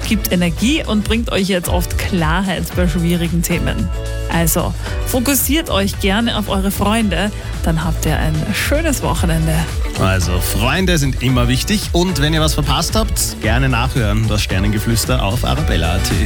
gibt Energie und bringt euch jetzt oft Klarheit bei schwierigen Themen. Also fokussiert euch gerne auf eure Freunde, dann habt ihr ein schönes Wochenende. Also Freunde sind immer wichtig und wenn ihr was verpasst habt, gerne nachhören, das Sternengeflüster auf Arabella.at.